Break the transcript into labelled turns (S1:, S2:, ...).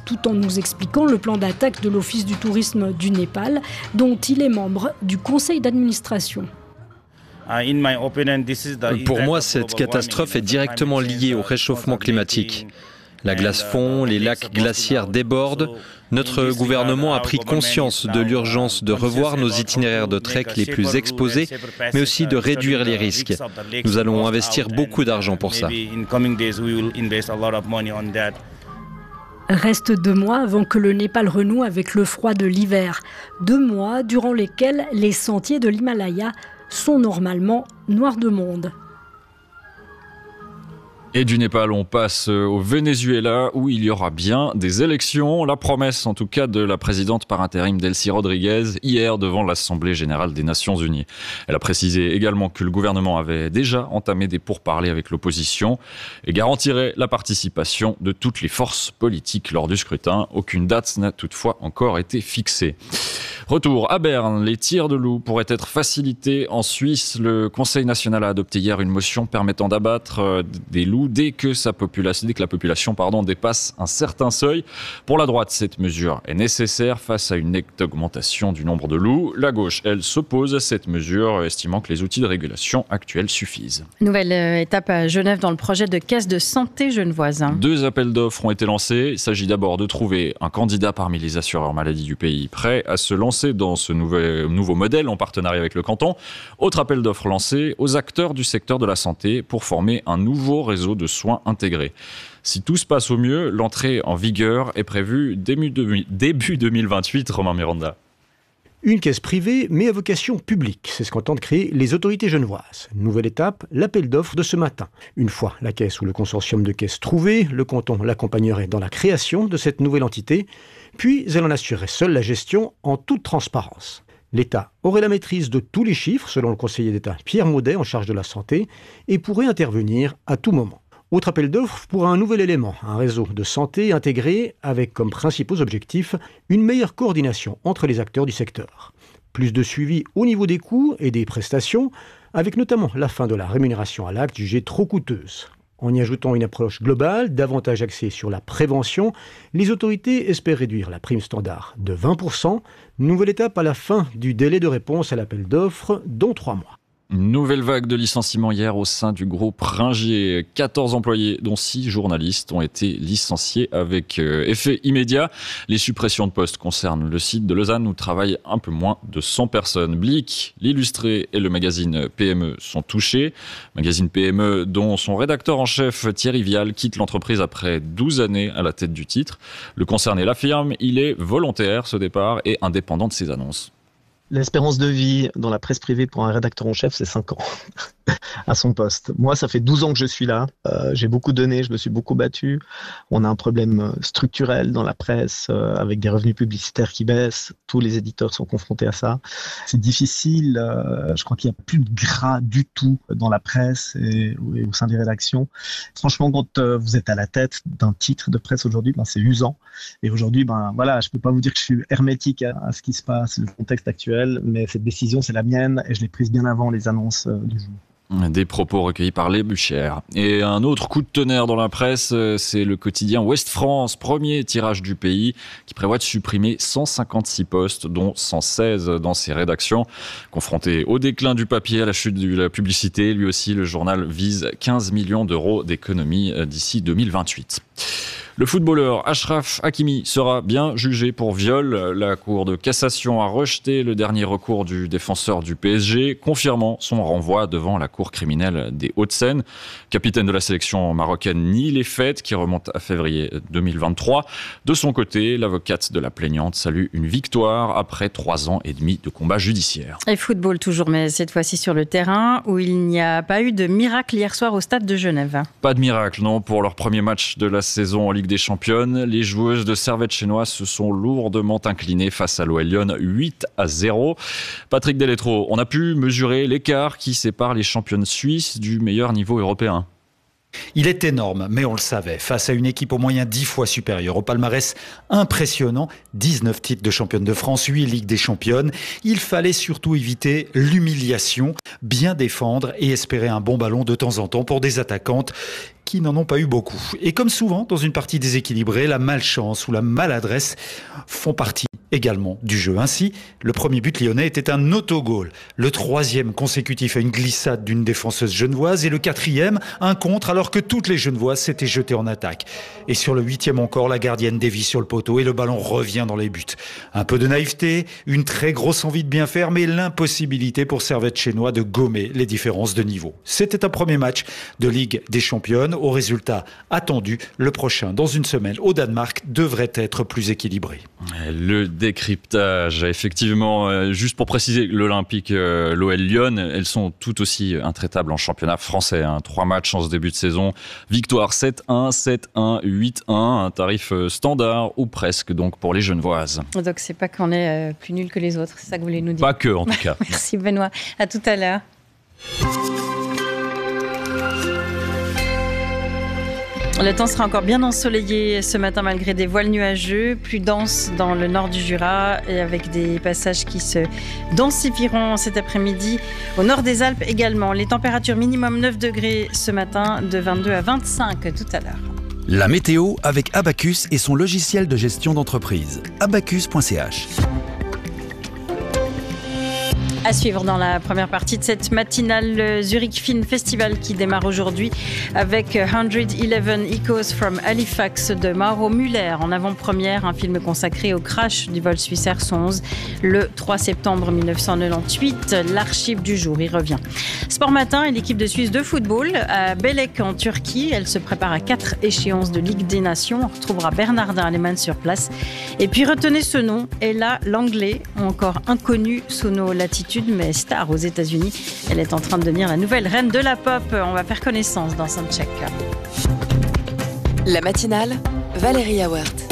S1: tout en nous expliquant le plan d'attaque de l'Office du tourisme du Népal, dont il est membre du conseil d'administration.
S2: Pour moi, cette catastrophe est directement liée au réchauffement climatique. La glace fond, les lacs glaciaires débordent. Notre gouvernement a pris conscience de l'urgence de revoir nos itinéraires de trek les plus exposés, mais aussi de réduire les risques. Nous allons investir beaucoup d'argent pour ça.
S1: Reste 2 mois avant que le Népal renoue avec le froid de l'hiver. 2 mois durant lesquels les sentiers de l'Himalaya sont normalement noirs de monde.
S3: Et du Népal, on passe au Venezuela où il y aura bien des élections. La promesse, en tout cas, de la présidente par intérim Delcy Rodriguez hier devant l'Assemblée générale des Nations unies. Elle a précisé également que le gouvernement avait déjà entamé des pourparlers avec l'opposition et garantirait la participation de toutes les forces politiques lors du scrutin. Aucune date n'a toutefois encore été fixée. Retour à Berne, les tirs de loups pourraient être facilités en Suisse. Le Conseil national a adopté hier une motion permettant d'abattre des loups dès que la population dépasse un certain seuil. Pour la droite, cette mesure est nécessaire face à une nette augmentation du nombre de loups. La gauche, elle, s'oppose à cette mesure, estimant que les outils de régulation actuels suffisent.
S4: Nouvelle étape à Genève dans le projet de caisse de santé genevoise.
S3: 2 appels d'offres ont été lancés. Il s'agit d'abord de trouver un candidat parmi les assureurs maladie du pays prêt à se lancer dans ce nouveau modèle en partenariat avec le canton. Autre appel d'offres lancé aux acteurs du secteur de la santé pour former un nouveau réseau de soins intégrés. Si tout se passe au mieux, l'entrée en vigueur est prévue début 2028, Romain Miranda.
S5: Une caisse privée, mais à vocation publique. C'est ce qu'entendent créer les autorités genevoises. Nouvelle étape, l'appel d'offres de ce matin. Une fois la caisse ou le consortium de caisses trouvé, le canton l'accompagnerait dans la création de cette nouvelle entité, puis elle en assurerait seule la gestion en toute transparence. L'État aurait la maîtrise de tous les chiffres, selon le conseiller d'État Pierre Maudet en charge de la santé, et pourrait intervenir à tout moment. Autre appel d'offres pour un nouvel élément, un réseau de santé intégré avec comme principaux objectifs une meilleure coordination entre les acteurs du secteur. Plus de suivi au niveau des coûts et des prestations, avec notamment la fin de la rémunération à l'acte jugée trop coûteuse. En y ajoutant une approche globale, davantage axée sur la prévention, les autorités espèrent réduire la prime standard de 20%. Nouvelle étape à la fin du délai de réponse à l'appel d'offres, dont 3 mois.
S3: Une nouvelle vague de licenciements hier au sein du groupe Ringier. 14 employés, dont 6 journalistes, ont été licenciés avec effet immédiat. Les suppressions de postes concernent le site de Lausanne où travaillent un peu moins de 100 personnes. Blick, l'Illustré et le magazine PME sont touchés. Magazine PME dont son rédacteur en chef Thierry Vial quitte l'entreprise après 12 années à la tête du titre. Le concerné l'affirme, il est volontaire ce départ et indépendant de ses annonces.
S6: L'espérance de vie dans la presse privée pour un rédacteur en chef, c'est 5 ans à son poste. Moi, ça fait 12 ans que je suis là. J'ai beaucoup donné, je me suis beaucoup battu. On a un problème structurel dans la presse avec des revenus publicitaires qui baissent. Tous les éditeurs sont confrontés à ça. C'est difficile. Je crois qu'il n'y a plus de gras du tout dans la presse et au sein des rédactions. Franchement, quand vous êtes à la tête d'un titre de presse aujourd'hui, c'est usant. Et aujourd'hui, je peux pas vous dire que je suis hermétique à ce qui se passe, le contexte actuel. Mais cette décision, c'est la mienne et je l'ai prise bien avant les annonces du jour.
S3: Des propos recueillis par les Buchères. Et un autre coup de tonnerre dans la presse, c'est le quotidien Ouest France, premier tirage du pays, qui prévoit de supprimer 156 postes, dont 116 dans ses rédactions. Confronté au déclin du papier, à la chute de la publicité, lui aussi, le journal vise 15 millions d'euros d'économies d'ici 2028. Le footballeur Achraf Hakimi sera bien jugé pour viol. La Cour de cassation a rejeté le dernier recours du défenseur du PSG, confirmant son renvoi devant la Cour criminelle des Hauts-de-Seine. Capitaine de la sélection marocaine nie les faits qui remontent à février 2023. De son côté, l'avocate de la plaignante salue une victoire après 3 ans et demi de combat judiciaire.
S4: Et football toujours, mais cette fois-ci sur le terrain, où il n'y a pas eu de miracle hier soir au stade de Genève.
S3: Pas de miracle, non. Pour leur premier match de la saison en Ligue des Championnes, les joueuses de Servette chinoise se sont lourdement inclinées face à l'OL Lyon 8-0. Patrick Deletro, on a pu mesurer l'écart qui sépare les championnes suisses du meilleur niveau européen.
S7: Il est énorme, mais on le savait, face à une équipe aux moyens 10 fois supérieurs, au palmarès impressionnant, 19 titres de championne de France, 8 Ligues des championnes. Il fallait surtout éviter l'humiliation, bien défendre et espérer un bon ballon de temps en temps pour des attaquantes qui n'en ont pas eu beaucoup. Et comme souvent, dans une partie déséquilibrée, la malchance ou la maladresse font partie également du jeu. Ainsi, le premier but lyonnais était un autogol, le 3e consécutif à une glissade d'une défenseuse genevoise et le 4e, un contre alors que toutes les genevoises s'étaient jetées en attaque. Et sur le 8e encore, la gardienne dévie sur le poteau et le ballon revient dans les buts. Un peu de naïveté, une très grosse envie de bien faire, mais l'impossibilité pour Servette Chénois de gommer les différences de niveau. C'était un premier match de Ligue des Championnes. Au résultat attendu, le prochain, dans une semaine, au Danemark, devrait être plus équilibré.
S3: Le décryptage, effectivement, juste pour préciser, l'Olympique, l'OL Lyon, elles sont tout aussi intraitables en championnat français. 3 matchs en ce début de saison, victoire 7-1, 7-1, 8-1, un tarif standard ou presque donc pour les Genevoises.
S4: Donc c'est pas qu'on est plus nul que les autres, c'est ça que vous voulez nous dire?
S3: Pas que en tout cas.
S4: Merci Benoît, à tout à l'heure. Le temps sera encore bien ensoleillé ce matin malgré des voiles nuageux, plus denses dans le nord du Jura et avec des passages qui se densifieront cet après-midi au nord des Alpes également. Les températures minimum 9 degrés ce matin, de 22 à 25 tout à l'heure.
S8: La météo avec Abacus et son logiciel de gestion d'entreprise. Abacus.ch.
S4: À suivre dans la première partie de cette matinale Zurich Film Festival qui démarre aujourd'hui avec 111 Echoes from Halifax de Mauro Müller en avant-première, un film consacré au crash du vol Swiss Air 111 le 3 septembre 1998. L'archive du jour y revient. Sport matin et l'équipe de Suisse de football à Bélek en Turquie. Elle se prépare à 4 échéances de Ligue des Nations. On retrouvera Bernardin Alemann sur place. Et puis retenez ce nom, Ella Langlais, encore inconnue sous nos latitudes, mais star aux États-Unis. Elle est en train de devenir la nouvelle reine de la pop. On va faire connaissance dans Soundcheck.
S9: La matinale, Valérie Awert.